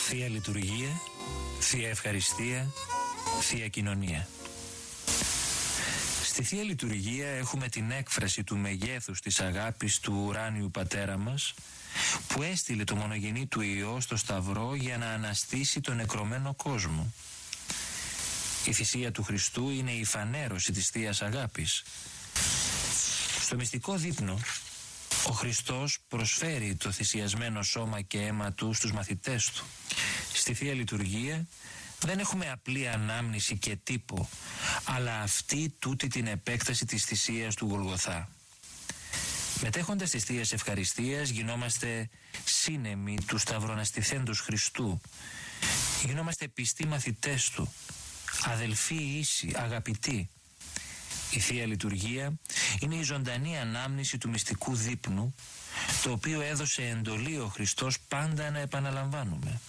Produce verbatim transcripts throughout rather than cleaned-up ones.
Θεία Λειτουργία, Θεία Ευχαριστία, Θεία Κοινωνία. Στη Θεία Λειτουργία έχουμε την έκφραση του μεγέθους της αγάπης του ουράνιου Πατέρα μας, που έστειλε το μονογενή του Υιό στο Σταυρό για να αναστήσει τον νεκρωμένο κόσμο. Η θυσία του Χριστού είναι η φανέρωση της Θείας Αγάπης. Στο μυστικό δείπνο, ο Χριστός προσφέρει το θυσιασμένο σώμα και αίμα του στους μαθητές του. Στη Θεία Λειτουργία δεν έχουμε απλή ανάμνηση και τύπο, αλλά αυτή τούτη την επέκταση της θυσίας του Γολγοθά. Μετέχοντας της Θείας Ευχαριστίας γινόμαστε σύνεμοι του σταυροναστηθέντος Χριστού. Γινόμαστε πιστοί μαθητές του, αδελφοί ίσοι, αγαπητοί. Η Θεία Λειτουργία είναι η ζωντανή ανάμνηση του μυστικού δείπνου, το οποίο έδωσε εντολή ο Χριστός πάντα να επαναλαμβάνουμε.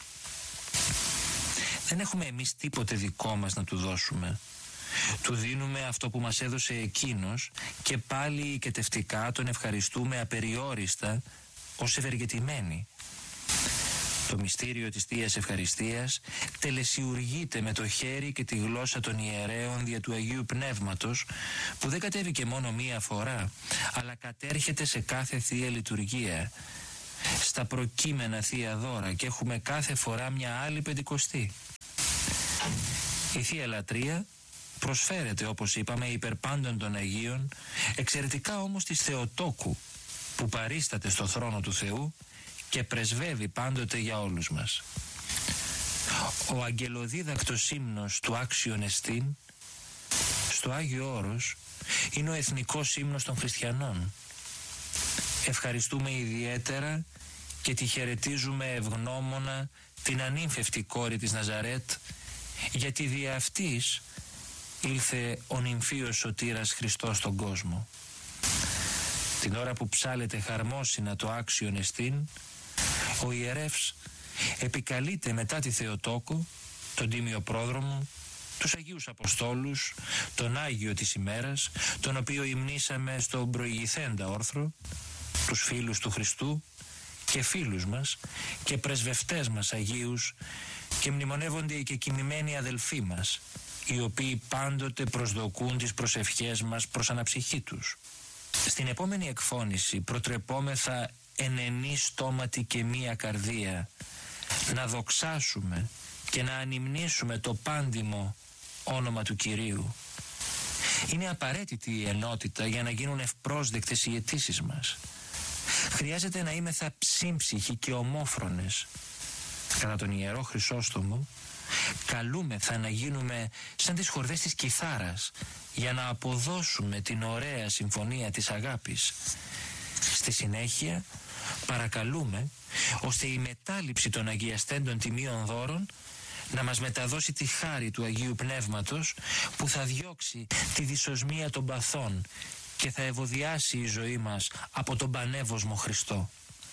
Δεν έχουμε εμείς τίποτε δικό μας να του δώσουμε. Του δίνουμε αυτό που μας έδωσε εκείνος και πάλι οικετευτικά τον ευχαριστούμε απεριόριστα ως ευεργετημένοι. Το μυστήριο της Θείας Ευχαριστίας τελεσιουργείται με το χέρι και τη γλώσσα των ιερέων δια του Αγίου Πνεύματος, που δεν κατέβηκε μόνο μία φορά, αλλά κατέρχεται σε κάθε Θεία Λειτουργία, στα προκείμενα Θεία Δώρα, και έχουμε κάθε φορά μια άλλη Πεντηκοστή. Η Θεία Λατρεία προσφέρεται, όπως είπαμε, υπερ πάντων των Αγίων, εξαιρετικά όμως της Θεοτόκου, που παρίσταται στο θρόνο του Θεού και πρεσβεύει πάντοτε για όλους μας. Ο αγγελοδίδακτος ύμνος του Άξιον Εστίν στο Άγιο Όρος είναι ο εθνικός ύμνος των χριστιανών. Ευχαριστούμε ιδιαίτερα και τη χαιρετίζουμε ευγνώμονα την ανήμφευτη κόρη της Ναζαρέτ, γιατί δια αυτής ήλθε ο νυμφίος σωτήρας Χριστός στον κόσμο. Την ώρα που ψάλεται χαρμόσυνα το Άξιον Εστίν, ο ιερεύς επικαλείται μετά τη Θεοτόκο, τον Τίμιο Πρόδρομο, τους Αγίους Αποστόλους, τον Άγιο της ημέρας, τον οποίο υμνήσαμε στον προηγηθέντα όρθρο, τους φίλους του Χριστού και φίλους μας και πρεσβευτές μας Αγίους, και μνημονεύονται και κοιμημένοι αδελφοί μας, οι οποίοι πάντοτε προσδοκούν τις προσευχές μας προς αναψυχή τους. Στην επόμενη εκφώνηση προτρεπόμεθα εν ενή στόματι και μία καρδία να δοξάσουμε και να ανυμνήσουμε το πάντιμο όνομα του Κυρίου. Είναι απαραίτητη η ενότητα για να γίνουν ευπρόσδεκτες οι αιτήσεις μας. Χρειάζεται να είμεθα ψύμψυχοι και ομόφρονες. Κατά τον Ιερό Χρυσόστομο καλούμεθα να γίνουμε σαν τις χορδές της κιθάρας για να αποδώσουμε την ωραία συμφωνία της αγάπης. Στη συνέχεια παρακαλούμε ώστε η μετάληψη των αγιαστέντων τιμίων δώρων να μας μεταδώσει τη χάρη του Αγίου Πνεύματος, που θα διώξει τη δυσοσμία των παθών και θα ευωδιάσει η ζωή μας από τον πανεύωσμο Χριστό.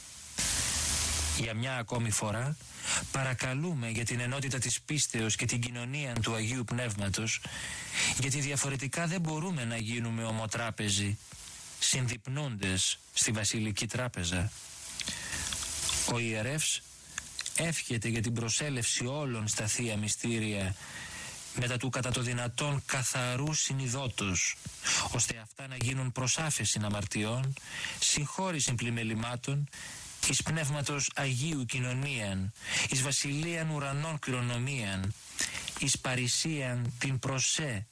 Για μια ακόμη φορά παρακαλούμε για την ενότητα της πίστεως και την κοινωνία του Αγίου Πνεύματος, γιατί διαφορετικά δεν μπορούμε να γίνουμε ομοτράπεζοι, συνδυπνούντες στη Βασιλική Τράπεζα. Ο ιερεύς εύχεται για την προσέλευση όλων στα Θεία Μυστήρια μετά του κατά το δυνατόν καθαρού συνειδότος, ώστε αυτά να γίνουν προς άφεσιν αμαρτιών, συγχώρησιν πλημελημάτων, εις πνεύματος Αγίου κοινωνίαν, εις βασιλείαν ουρανών κληρονομίαν, εις παρησίαν την προσέ